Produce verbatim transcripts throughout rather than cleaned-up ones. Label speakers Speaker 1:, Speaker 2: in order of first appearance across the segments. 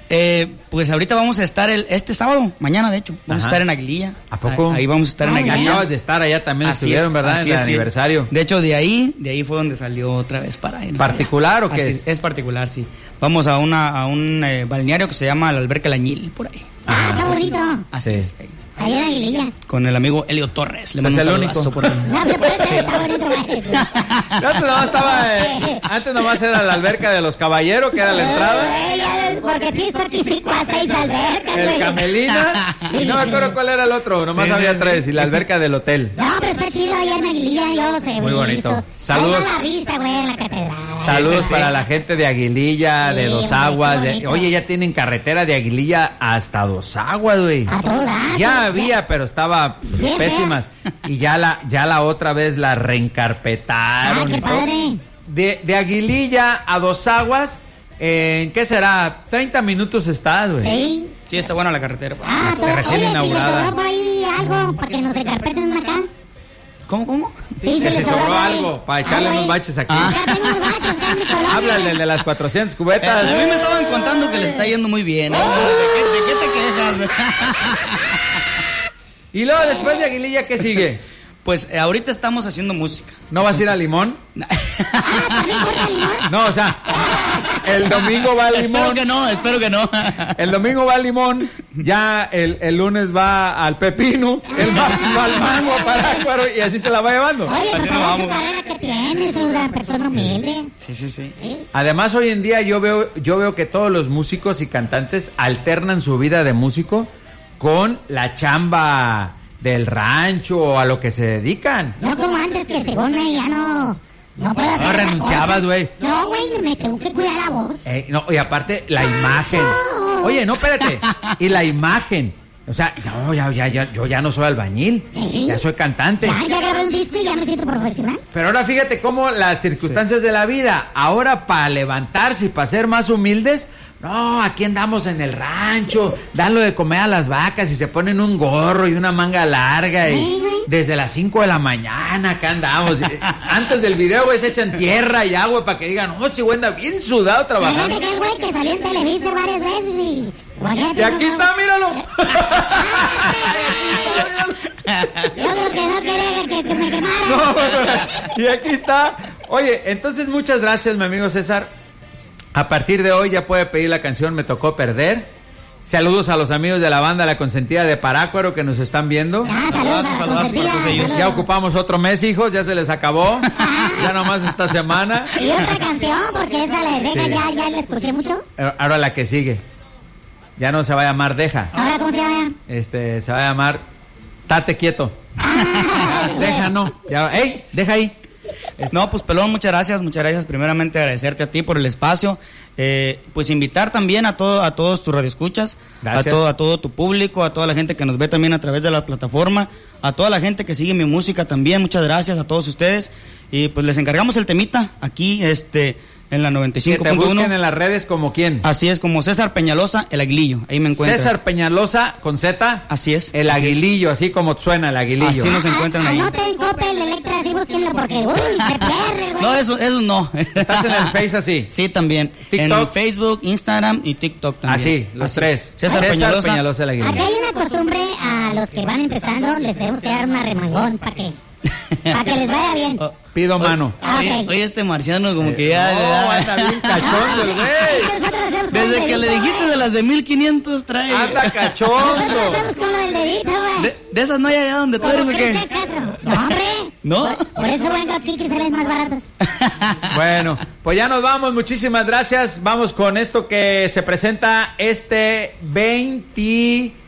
Speaker 1: Eh, pues ahorita vamos a estar el, este sábado, mañana de hecho, vamos Ajá. a estar en Aguililla.
Speaker 2: ¿A poco?
Speaker 1: Ahí, ahí vamos a estar
Speaker 2: ah,
Speaker 1: en Aguililla.
Speaker 2: Acabas de estar allá también,
Speaker 1: así
Speaker 2: estuvieron,
Speaker 1: es,
Speaker 2: ¿verdad? En el aniversario.
Speaker 1: Es. De hecho, de ahí, de ahí fue donde salió otra vez para ir.
Speaker 2: ¿Particular o qué
Speaker 1: así
Speaker 2: es?
Speaker 1: es? Es particular, sí. Vamos a una a un eh, balneario que se llama la Alberca Lañil, por ahí.
Speaker 3: Ah, está bonito.
Speaker 1: Así
Speaker 2: sí.
Speaker 1: es.
Speaker 3: Ahí en Aguililla.
Speaker 1: Con el amigo Elio Torres. Le mando
Speaker 2: es
Speaker 1: un
Speaker 2: el único.
Speaker 1: por ahí.
Speaker 3: No, pero sí. Está bonito, maestro.
Speaker 2: Antes nomás estaba, eh, antes nomás era la alberca de los caballeros, que era la entrada.
Speaker 3: Porque tienes cuarticinco a seis albercas.
Speaker 2: El Camelina. Y no me acuerdo cuál era el otro, nomás sí, había sí, tres. Sí. Y la alberca del hotel.
Speaker 3: No, pero está chido allá en Aguililla, yo sé.
Speaker 2: Muy bonito. Visto. Saludos.
Speaker 3: La vista, güey, en la catedral.
Speaker 2: Saludos sí, sí, para
Speaker 1: sí.
Speaker 2: la gente de Aguililla, de sí, Dos Aguas. De, oye, ya tienen carretera de Aguililla hasta Dos Aguas, güey.
Speaker 3: A todas.
Speaker 2: Ya había, pero estaba bien, pésimas. Bien. Y ya la, ya la otra vez la reencarpetaron.
Speaker 3: Ah, qué padre.
Speaker 2: De, de Aguililla a Dos Aguas, ¿en qué será? treinta minutos estás, güey.
Speaker 3: Sí.
Speaker 1: Sí, está buena la carretera.
Speaker 3: Ah, todo,
Speaker 2: recién
Speaker 3: oye,
Speaker 2: inaugurada.
Speaker 3: Si le por ahí algo para que nos encarpeten acá.
Speaker 1: ¿Cómo, cómo?
Speaker 3: Sí,
Speaker 2: que
Speaker 3: se
Speaker 2: se sobró
Speaker 3: ahí.
Speaker 2: algo para echarle unos baches aquí.
Speaker 3: Ah. Ya tengo unos baches acá en mi colonia.
Speaker 2: Háblale de las cuatrocientas cubetas.
Speaker 1: Eh, a mí me estaban contando que les está yendo muy bien. ¿eh? ¿De, qué, ¿De qué te quejas?
Speaker 2: Y luego, después de Aguililla, ¿qué sigue?
Speaker 1: Pues eh, ahorita estamos haciendo música.
Speaker 2: ¿No vas a ir a Limón? No, o sea, el domingo va a Limón.
Speaker 1: Espero que no, espero que no.
Speaker 2: El domingo va a Limón, ya el, el lunes va al Pepino, el martes va al Mango, a Parácuaro, y así se la va llevando.
Speaker 3: Oye,
Speaker 1: así
Speaker 3: no
Speaker 1: no vamos.
Speaker 3: carrera que tienes, una persona humilde.
Speaker 1: Sí, sí, sí.
Speaker 3: ¿Eh?
Speaker 2: Además, hoy en día yo veo, yo veo que todos los músicos y cantantes alternan su vida de músico con la chamba del rancho o a lo que se dedican.
Speaker 3: No como antes, que según ya no... No puedo hacer
Speaker 2: No renunciabas, güey.
Speaker 3: No, güey, me tengo que cuidar la voz.
Speaker 2: Eh, no, y aparte, la imagen. Oye, no, espérate. Y la imagen. O sea, no, ya, ya, ya, yo ya no soy albañil. ¿Sí? Ya soy cantante.
Speaker 3: Ya, ya grabé un disco y ya me siento profesional.
Speaker 2: Pero ahora fíjate cómo las circunstancias sí. de la vida, ahora para levantarse y para ser más humildes, no, aquí andamos en el rancho, danlo de comer a las vacas y se ponen un gorro y una manga larga y sí, desde las cinco de la mañana acá andamos. Antes del video, güey, se echan tierra y agua para que digan, oh, si güey, anda bien sudado trabajando.
Speaker 3: Fíjate que el güey que salió en Televisa varias veces y...
Speaker 2: Y aquí está, míralo.
Speaker 3: Yo lo que no quería que, que me quemara.
Speaker 2: No, y aquí está. Oye, entonces muchas gracias, mi amigo César. A partir de hoy ya puede pedir la canción Me Tocó Perder. Saludos a los amigos de la banda La Consentida de Parácuaro que nos están viendo.
Speaker 3: Ah, saludos, a la Consentida, saludos.
Speaker 2: Ya ocupamos otro mes, hijos, ya se les acabó. Ah. Ya nomás esta semana.
Speaker 3: Y otra canción, porque esa la de Deja, sí. ya, ya la escuché mucho.
Speaker 2: Ahora la que sigue. Ya no se va a llamar Deja.
Speaker 3: ¿Ahora cómo se llama?
Speaker 2: Este, se va a llamar Tate Quieto.
Speaker 3: Ah,
Speaker 2: deja, no. Ya, ¡ey! Deja ahí.
Speaker 1: No, pues Pelón, muchas gracias, muchas gracias. Primeramente agradecerte a ti por el espacio. Eh, pues invitar también a todo, a todos tus radioescuchas, a todo, a todo tu público, a toda la gente que nos ve también a través de la plataforma, a toda la gente que sigue mi música también. Muchas gracias a todos ustedes. Y pues les encargamos el temita aquí, este... en la noventa y cinco punto uno.
Speaker 2: Que te busquen en las redes como quién.
Speaker 1: Así es, como César Peñalosa, el Aguilillo. Ahí me encuentras.
Speaker 2: César Peñalosa con Z.
Speaker 1: Así es.
Speaker 2: El
Speaker 1: así
Speaker 2: Aguilillo,
Speaker 1: es.
Speaker 2: así como suena el Aguilillo.
Speaker 1: Así nos encuentran ahí.
Speaker 3: No te Coppel, Electra, así búsquenlo porque uy, se pierde, güey.
Speaker 1: No, eso, eso no.
Speaker 2: ¿Estás en el Face así?
Speaker 1: Sí, también.
Speaker 2: TikTok.
Speaker 1: En el Facebook, Instagram y TikTok también.
Speaker 2: Así, los
Speaker 1: así
Speaker 2: tres.
Speaker 1: César,
Speaker 2: César
Speaker 1: Peñalosa.
Speaker 2: Peñalosa, el Aguilillo.
Speaker 3: Aquí hay una costumbre a los que van empezando, les tenemos que dar una remangón para que, para que les vaya bien.
Speaker 2: Oh, pido mano.
Speaker 3: Ah,
Speaker 1: Oye,
Speaker 3: okay.
Speaker 1: oye, este marciano como que ya...
Speaker 2: No,
Speaker 1: le da...
Speaker 2: anda bien cachondo el güey.
Speaker 1: Desde que le dijiste de las de mil quinientos trae...
Speaker 2: Anda cachondo.
Speaker 3: Nosotros hacemos con lo del dedito, güey.
Speaker 1: De, de esas no hay allá donde tú eres, ¿o qué?
Speaker 3: No, hombre.
Speaker 1: ¿No?
Speaker 3: Por, por eso vengo aquí, que salen más baratos.
Speaker 2: Bueno, pues ya nos vamos. Muchísimas gracias. Vamos con esto que se presenta este veinticinco,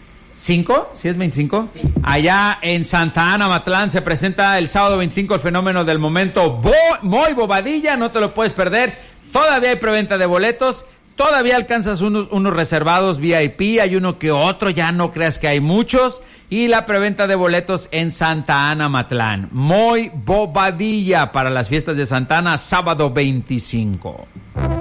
Speaker 2: ¿sí es veinticinco? Sí. Allá en Santa Ana, Matlán, se presenta el sábado veinticinco el fenómeno del momento Bo- Muy Bobadilla, no te lo puedes perder. Todavía hay preventa de boletos, todavía alcanzas unos, unos reservados V I P, hay uno que otro, ya no creas que hay muchos. Y la preventa de boletos en Santa Ana, Matlán. Muy Bobadilla para las fiestas de Santa Ana, sábado veinticinco.